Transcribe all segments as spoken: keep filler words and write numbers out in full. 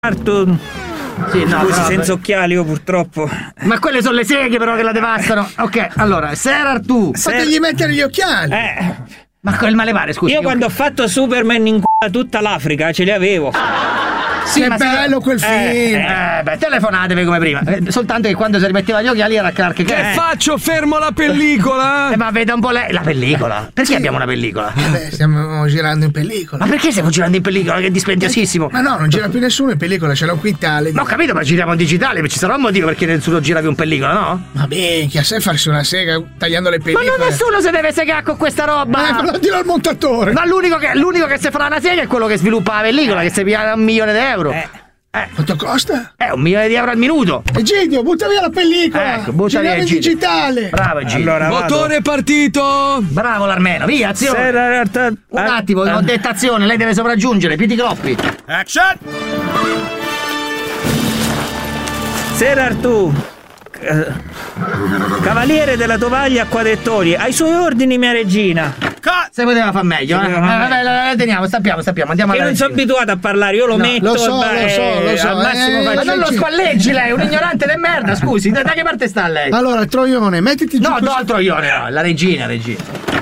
Arto. Sì, no, Scusi, però, senza occhiali io purtroppo. Ma quelle sono le seghe però che la devastano. Ok, allora, Ser Artù. Fategli mettere gli occhiali. Eh. Ma quel malevare, scusi. Io io... quando ho fatto Superman in c***a tutta l'Africa ce li avevo. Sì, che bello si... quel film. Eh, eh, beh, telefonatevi come prima. Eh, soltanto che quando si rimetteva gli occhiali era Clark Kent. Che eh. faccio? Fermo la pellicola? Eh, ma veda un po' lei. La pellicola? Perché sì. abbiamo una pellicola? Eh beh, stiamo girando in pellicola. Ma perché stiamo girando in pellicola? Che è dispendiosissimo. Ma no, non gira più nessuno in pellicola, c'è un quintale. Ma ho capito, ma giriamo in digitale, ci sarà un motivo perché nessuno gira più in pellicola, no? Ma beh, chi a sé farsi una sega tagliando le pellicole. Ma non nessuno si deve segare con questa roba! Eh, però dillo al montatore! Ma l'unico che, l'unico che si farà una sega è quello che sviluppa la pellicola, che si piglia un milione di euro. Eh. Eh. Quanto costa? Eh, un milione di euro al minuto. Egidio, butta via la pellicola. Ecco, butta Giriamo via in Egidio. digitale. Bravo Egidio. Allora, Motore partito. Bravo l'Armeno, via, azione. Sera, Un attimo, ho detto azione, lei deve sopraggiungere, Piti Croppi. Action. Sera Artù, cavaliere della tovaglia a quadrettori, ai suoi ordini mia regina. Se poteva far meglio, eh? poteva eh far vabbè, la, la teniamo, stappiamo, stappiamo, andiamo Io alla non sono regina. abituato a parlare, io lo No, metto lo so, e lo so, lo so, al massimo eh, faccio. Ma non lo spalleggi lei, un ignorante di merda, scusi, da, da che parte sta lei? Allora, Troione, mettiti giù. No, questo- no, altro ione, no, la regina, regina.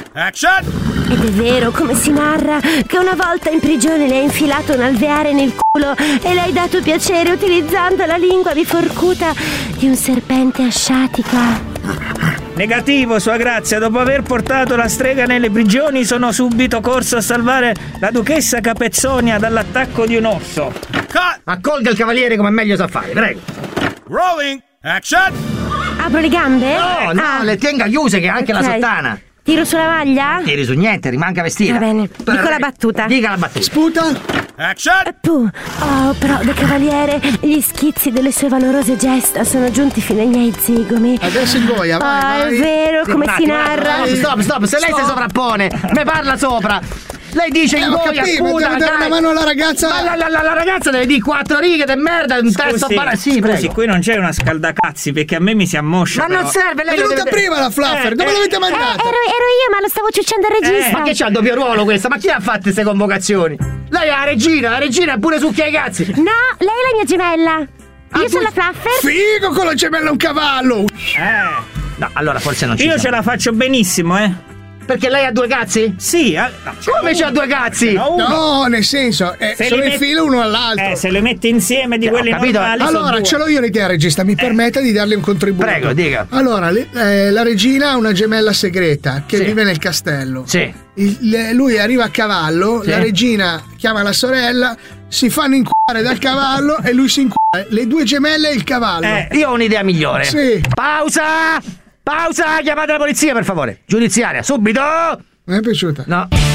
Action. Ed è vero, come si narra, che una volta in prigione le ha infilato un alveare nel culo e le hai dato piacere utilizzando la lingua biforcuta di un serpente asciatica. Negativo, sua grazia, dopo aver portato la strega nelle prigioni sono subito corso a salvare la duchessa Capezzonia dall'attacco di un orso. Cut. Accolga il cavaliere come meglio sa fare, prego. Rolling. Action. Apro le gambe? No, no, Ah, le tenga chiuse che ha anche ok. la sottana. Tiro sulla maglia? Tiri su niente, rimanga vestita. Va bene, dico la battuta. Dica la battuta. Sputa. Action. Puh. Oh, però, da cavaliere, gli schizzi delle sue valorose gesta sono giunti fino ai miei zigomi. Adesso ingoia, vai, Ah, vai. è vero, come Un si attimo, un narra. attimo, Stop, stop, se lei si sovrappone, me parla sopra. Lei dice Eh, in ho goia, capito, sputa, devo dare una dai. mano alla ragazza. Ma la, la, la, la ragazza deve dire quattro righe di merda, un testo Scusi, bara- Sì, scusi, prego. qui non c'è una scaldacazzi perché a me mi si ammoscia. Ma però. non serve, È lei lo venuta deve... prima la Fluffer, Eh, dove eh, l'avete Eh, mandata? ero, ero io, ma lo stavo ciucciando il regista. Ma che c'ha il doppio ruolo questa? Ma chi ha fatto queste convocazioni? Lei è la regina, la regina è pure succhia ai cazzi. No, lei è la mia gemella. Io tu- sono la Fluffer. Figo con la gemella un cavallo. Eh, No, allora forse non ci io siamo. ce la faccio benissimo, eh. Perché lei ha due cazzi? Sì, eh, no, Come c'ha due cazzi? no, uno. No, nel senso, eh, Se sono li in metti- filo uno all'altro. Eh, se le metti insieme di Ho quelli capito. normali sono Allora, due. ce l'ho io l'idea, regista, mi permetta di darle un contributo. Prego, dica. Allora, le- eh, la regina ha una gemella segreta che Sì. vive nel castello. Sì. Il- le- lui arriva a cavallo, Sì. la regina chiama la sorella, si fanno incuare dal cavallo e lui si incuara. Le due gemelle e il cavallo. Eh, Io ho un'idea migliore. Sì. Pausa! Pausa! Chiamate la polizia, per favore. Giudiziaria, subito! Mi è piaciuta. No.